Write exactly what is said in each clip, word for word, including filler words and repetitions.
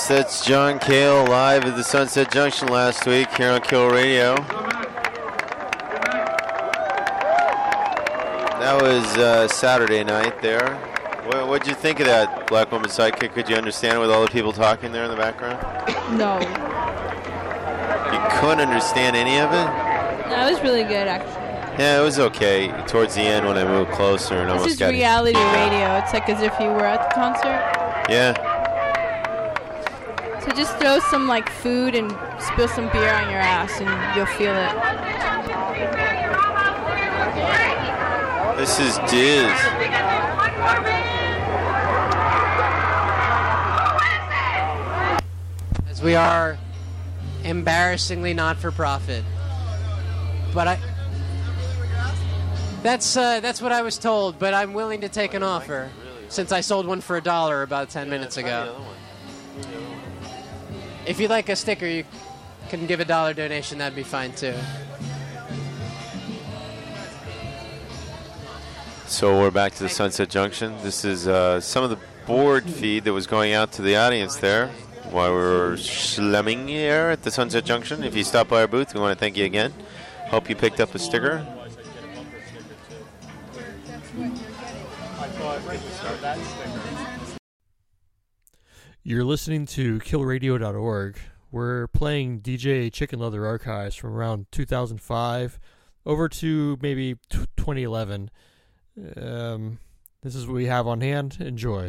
Yes, that's John Cale live at the Sunset Junction last week here on Kill Radio. That was uh, Saturday night there. What what'd you think of that, Black Woman Sidekick? Could you understand with all the people talking there in the background? No. You couldn't understand any of it? No, it was really good, actually. Yeah, it was okay. Towards the end when I moved closer and almost This is got reality radio. It's like as if you were at the concert. Yeah. So just throw some like food and spill some beer on your ass and you'll feel it. This is Diz. As we are embarrassingly not for profit. But I That's uh, that's what I was told, but I'm willing to take an offer since I sold one for a dollar about ten minutes ago. If you'd like a sticker, you can give a dollar donation. That'd be fine, too. So we're back to the Sunset Junction. This is uh, some of the board feed that was going out to the audience there while we were slumming here at the Sunset Junction. If you stopped by our booth, we want to thank you again. Hope you picked up a sticker. You're listening to kill radio dot org. We're playing D J Chicken Leather archives from around two thousand five over to maybe twenty eleven. Um, this is what we have on hand. Enjoy.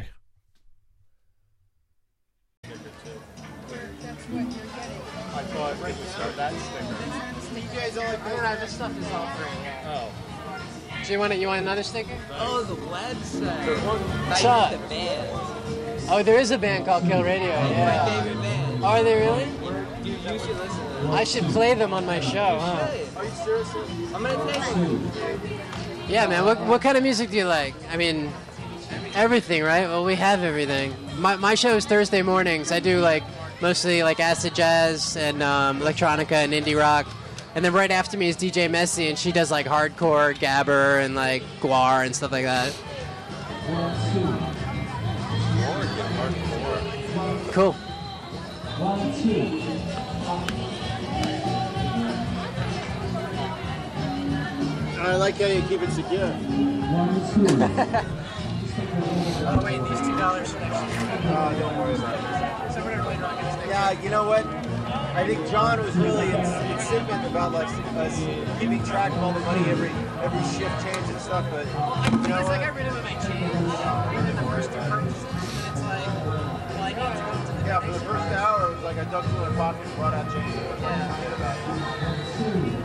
This stuff is all free. Oh. So you want it, you want another sticker? Oh, the website. What's up? The band. Oh, there is a band called Kill Radio. Yeah. My favorite band. Are they really? You, you should listen to them. I should play them on my show, huh? Really? Are you serious? I'm gonna take you. Yeah, man. What what kind of music do you like? I mean, everything, right? Well, we have everything. My my show is Thursday mornings. I do like mostly like acid jazz and um, electronica and indie rock. And then right after me is D J Messi, and she does like hardcore gabber and like guar and stuff like that. Cool. I like how you keep it secure. Oh, wait, these two dollars for next year. Oh, don't worry about it. So we're gonna play rock and stick. Yeah, you know what? I think John was really ins- incipient about like us keeping track of all the money every every shift change and stuff. But you know It's like I what? rid of my change. In the first two purchases, and it's like, well, I need to go to the Yeah, for the first hour, it was like I dug through my pocket and brought out change. Yeah. Forget about it.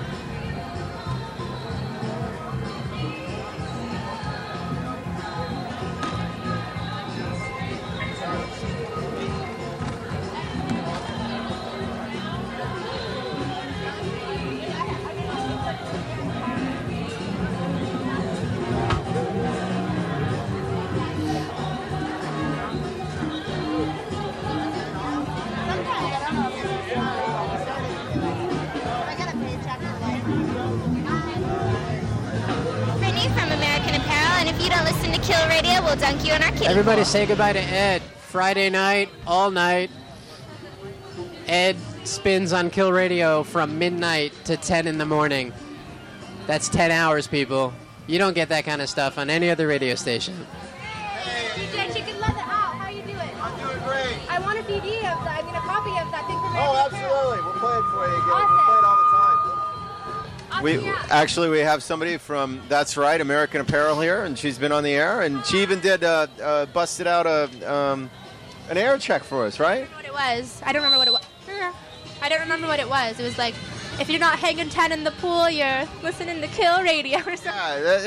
Brittany from American Apparel, and if you don't listen to Kill Radio, we'll dunk you in our kitty Everybody pool. say goodbye to Ed. Friday night, all night. Ed spins on Kill Radio from midnight to ten in the morning. That's ten hours, people. You don't get that kind of stuff on any other radio station. D J Chicken Leather, Al, how you doing? I'm doing great. I want a C D of that, I mean a copy of that thing from Oh, American Apparel. absolutely. We'll play it for you again. Awesome. We play it all the time. Awesome, We yeah. actually we have somebody from That's Right American Apparel here, and she's been on the air, and she even did uh, uh, busted out a um, an air check for us, right? What it was. I don't remember what it was. I don't remember what it was. It was like, if you're not hanging ten in the pool, you're listening to Kill Radio or something. Yeah,